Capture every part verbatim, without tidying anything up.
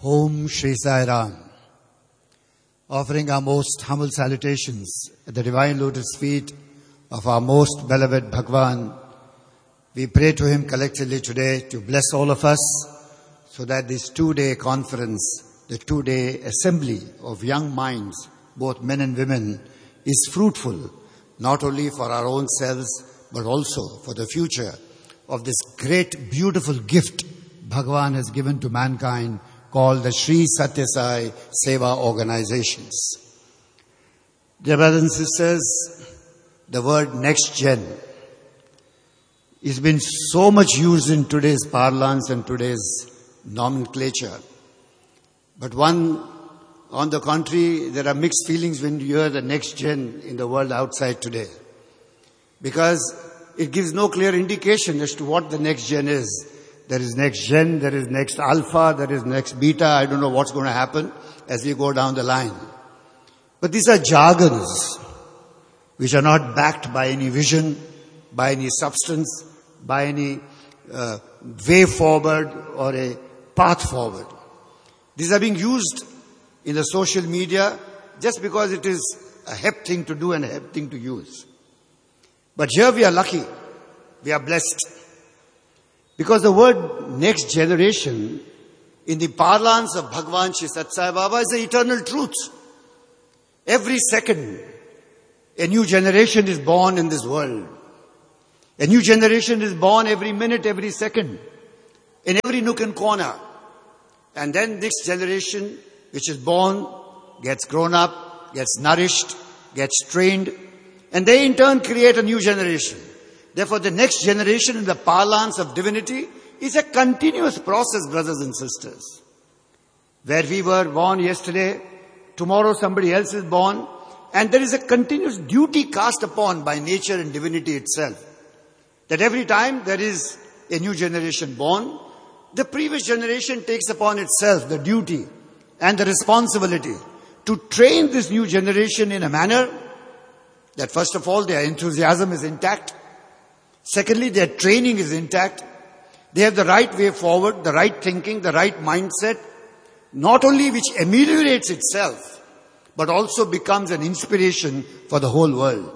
Om Shri Sai Ram. Offering our most humble salutations at the divine lotus feet of our most beloved Bhagwan, we pray to him collectively today to bless all of us so that this two-day conference, the two-day assembly of young minds, both men and women, is fruitful, not only for our own selves, but also for the future of this great, beautiful gift Bhagwan has given to mankind called the Sri Satya Sai Seva Organizations. Dear brothers and sisters, the word next gen has been so much used in today's parlance and today's nomenclature. But one, on the contrary, there are mixed feelings when you hear the next gen in the world outside today. Because it gives no clear indication as to what the next gen is. There is next gen, there is next alpha, there is next beta. I don't know what's going to happen as we go down the line. But these are jargons which are not backed by any vision, by any substance, by any uh, way forward or a path forward. These are being used in the social media just because it is a hep thing to do and a hep thing to use. But here we are lucky, we are blessed. Because the word next generation in the parlance of Bhagwan Shri Sathya Sai Baba is the eternal truth. Every second, a new generation is born in this world. A new generation is born every minute, every second, in every nook and corner. And then this generation, which is born, gets grown up, gets nourished, gets trained, and they in turn create a new generation. Therefore, the next generation in the parlance of divinity is a continuous process, brothers and sisters. Where we were born yesterday, tomorrow somebody else is born, and there is a continuous duty cast upon by nature and divinity itself. That every time there is a new generation born, the previous generation takes upon itself the duty and the responsibility to train this new generation in a manner that first of all their enthusiasm is intact. Secondly, their training is intact. They have the right way forward, the right thinking, the right mindset, not only which ameliorates itself, but also becomes an inspiration for the whole world.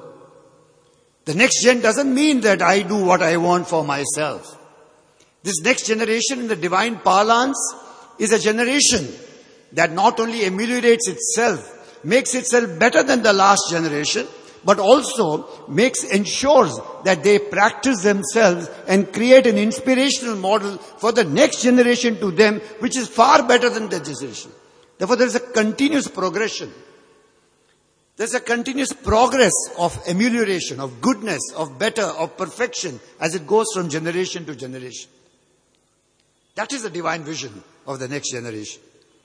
The next gen doesn't mean that I do what I want for myself. This next generation in the divine parlance is a generation that not only ameliorates itself, makes itself better than the last generation, but also makes, ensures that they practice themselves and create an inspirational model for the next generation to them, which is far better than the generation. Therefore, there is a continuous progression. There's a continuous progress of amelioration, of goodness, of better, of perfection as it goes from generation to generation. That is the divine vision of the next generation.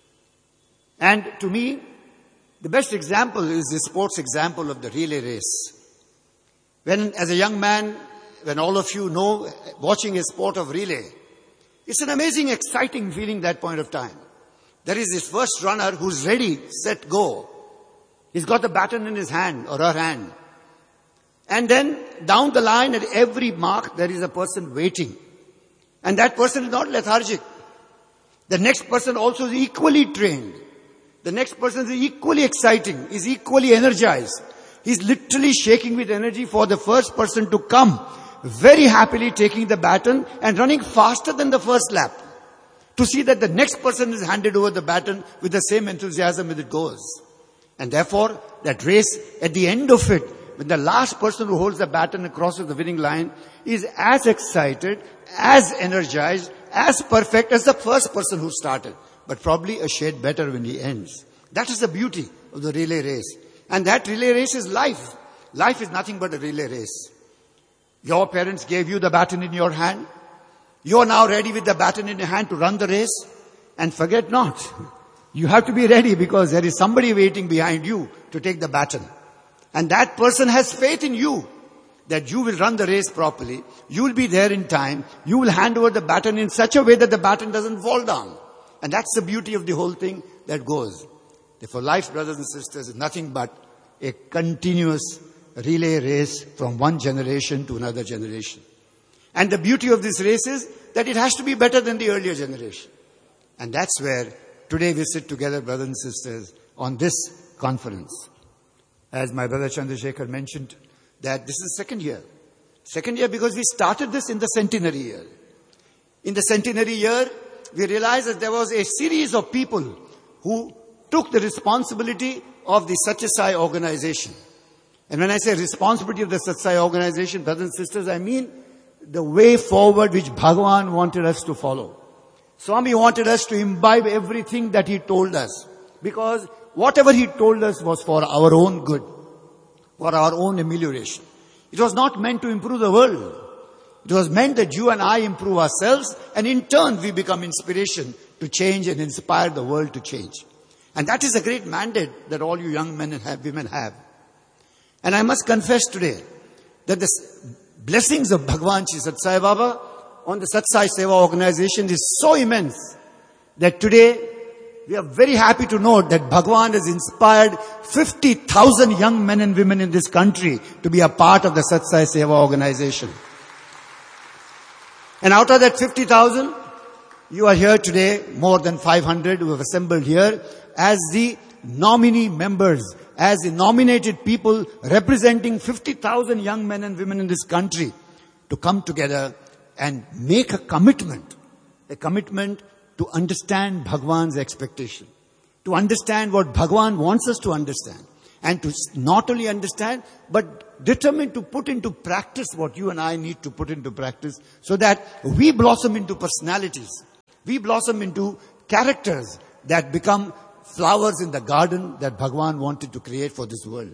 And to me, the best example is the sports example of the relay race. When, as a young man, when all of you know, watching a sport of relay, it's an amazing, exciting feeling that point of time. There is this first runner who's ready, set, go. He's got the baton in his hand or her hand. And then down the line at every mark, there is a person waiting. And that person is not lethargic. The next person also is equally trained. The next person is equally exciting, is equally energized. He's literally shaking with energy for the first person to come, very happily taking the baton and running faster than the first lap, to see that the next person is handed over the baton with the same enthusiasm as it goes. And therefore, that race, at the end of it, when the last person who holds the baton and crosses the winning line is as excited, as energized, as perfect as the first person who started, but probably a shade better when he ends. That is the beauty of the relay race. And that relay race is life. Life is nothing but a relay race. Your parents gave you the baton in your hand. You are now ready with the baton in your hand to run the race. And forget not, you have to be ready because there is somebody waiting behind you to take the baton. And that person has faith in you that you will run the race properly. You will be there in time. You will hand over the baton in such a way that the baton doesn't fall down. And that's the beauty of the whole thing that goes. Therefore, life, brothers and sisters, is nothing but a continuous relay race from one generation to another generation. And the beauty of this race is that it has to be better than the earlier generation. And that's where today we sit together, brothers and sisters, on this conference. As my brother Chandrasekhar mentioned, that this is the second year. Second year because we started this in the centenary year. In the centenary year, we realized that there was a series of people who took the responsibility of the Satya Sai organization. And when I say responsibility of the Satya Sai organization, brothers and sisters, I mean the way forward which Bhagavan wanted us to follow. Swami wanted us to imbibe everything that he told us, because whatever he told us was for our own good, for our own amelioration. It was not meant to improve the world. It was meant that you and I improve ourselves, and in turn we become inspiration to change and inspire the world to change. And that is a great mandate that all you young men and have, women have. And I must confess today that the blessings of Bhagwan Shri Sathya Sai Baba on the Sathya Sai Seva organization is so immense that today we are very happy to note that Bhagwan has inspired fifty thousand young men and women in this country to be a part of the Sathya Sai Seva organization. And out of that fifty thousand, you are here today, more than five hundred who have assembled here as the nominee members, as the nominated people representing fifty thousand young men and women in this country to come together and make a commitment, a commitment to understand Bhagwan's expectation, to understand what Bhagwan wants us to understand, and to not only understand, but determine to put into practice what you and I need to put into practice, so that we blossom into personalities, we blossom into characters that become flowers in the garden that Bhagwan wanted to create for this world.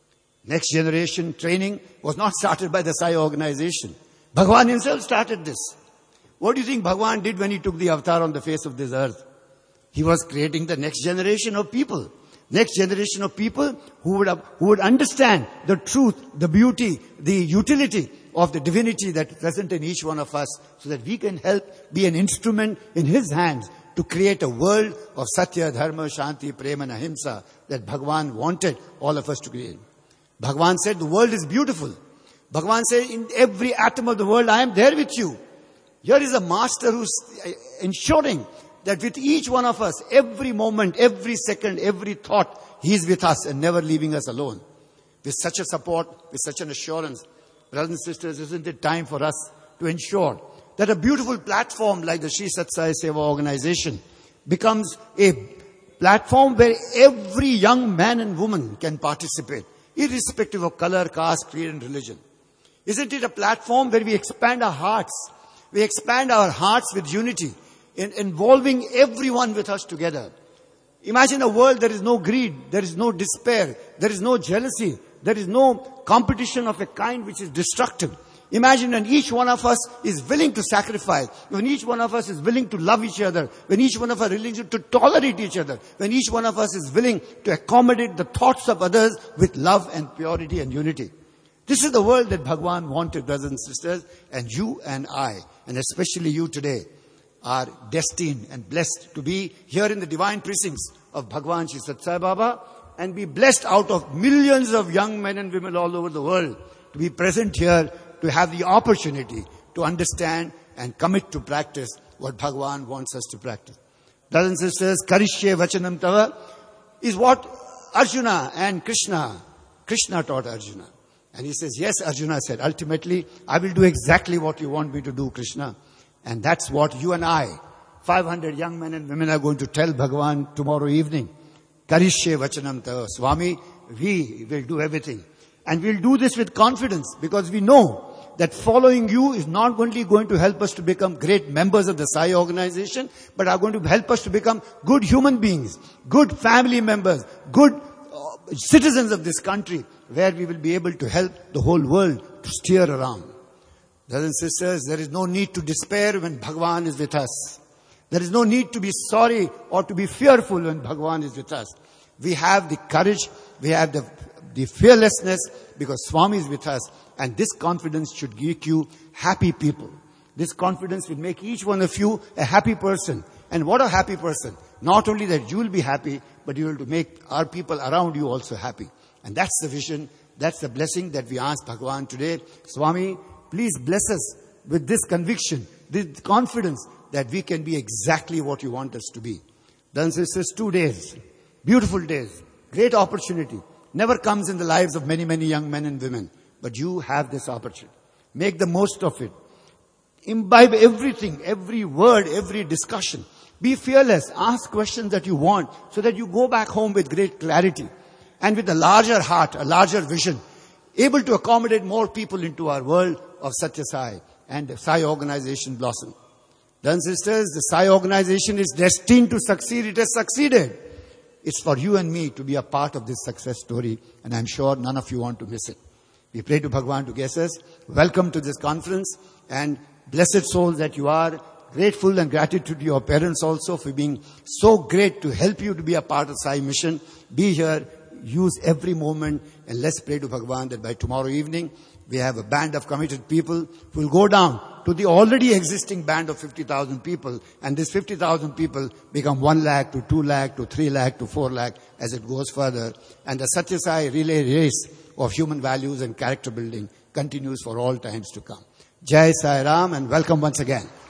Next generation training was not started by the Sai organization. Bhagwan himself started this. What do you think Bhagwan did when he took the avatar on the face of this earth? He was creating the next generation of people. Next generation of people who would have, who would understand the truth, the beauty, the utility of the divinity that is present in each one of us, so that we can help be an instrument in his hands to create a world of Satya, Dharma, Shanti, Prema and Ahimsa that Bhagwan wanted all of us to create. Bhagwan said the world is beautiful. Bhagwan said, in every atom of the world I am there with you. Here is a master who's ensuring that with each one of us, every moment, every second, every thought, he is with us and never leaving us alone. With such a support, with such an assurance, brothers and sisters, isn't it time for us to ensure that a beautiful platform like the Shri Sathya Sai Seva organization becomes a platform where every young man and woman can participate, irrespective of color, caste, creed and religion? Isn't it a platform where we expand our hearts? We expand our hearts with unity, in involving everyone with us together. Imagine a world there is no greed, there is no despair, there is no jealousy, there is no competition of a kind which is destructive. Imagine when each one of us is willing to sacrifice, when each one of us is willing to love each other, when each one of us is willing to tolerate each other, when each one of us is willing to accommodate the thoughts of others with love and purity and unity. This is the world that Bhagwan wanted, brothers and sisters, and you and I, and especially you today, are destined and blessed to be here in the divine precincts of Bhagwan Shri Sathya Sai Baba, and be blessed out of millions of young men and women all over the world to be present here, to have the opportunity to understand and commit to practice what Bhagwan wants us to practice. Brothers and sisters, Karishye Vachanam Tava is what Arjuna and Krishna, Krishna taught Arjuna. And he says, yes, Arjuna said, ultimately, I will do exactly what you want me to do, Krishna. And that's what you and I, five hundred young men and women, are going to tell Bhagwan tomorrow evening. Karishye Vachanam Tava. Swami, we will do everything. And we'll do this with confidence, because we know that following you is not only going to help us to become great members of the Sai organization, but are going to help us to become good human beings, good family members, good uh, citizens of this country, where we will be able to help the whole world to steer around. Brothers and sisters, there is no need to despair when Bhagwan is with us. There is no need to be sorry or to be fearful when Bhagwan is with us. We have the courage, we have the, the fearlessness, because Swami is with us. And this confidence should make you happy people. This confidence will make each one of you a happy person. And what a happy person. Not only that you will be happy, but you will make our people around you also happy. And that's the vision, that's the blessing that we ask Bhagwan today. Swami, please bless us with this conviction, this confidence that we can be exactly what you want us to be. Then sisters, two days, beautiful days, great opportunity. Never comes in the lives of many, many young men and women. But you have this opportunity. Make the most of it. Imbibe everything, every word, every discussion. Be fearless. Ask questions that you want so that you go back home with great clarity and with a larger heart, a larger vision, able to accommodate more people into our world of Satya Sai and the Sai organization blossom. Then sisters, the Sai organization is destined to succeed. It has succeeded. It's for you and me to be a part of this success story, and I'm sure none of you want to miss it. We pray to Bhagwan to bless us. Welcome to this conference, and blessed souls that you are. Grateful and gratitude to your parents also for being so great to help you to be a part of Sai mission. Be here, use every moment, and let's pray to Bhagwan that by tomorrow evening we have a band of committed people who will go down to the already existing band of fifty thousand people, and this fifty thousand people become one lakh to two lakh to three lakh to four lakh as it goes further. And the Satya Sai relay race of human values and character building continues for all times to come. Jai Sai Ram, and welcome once again.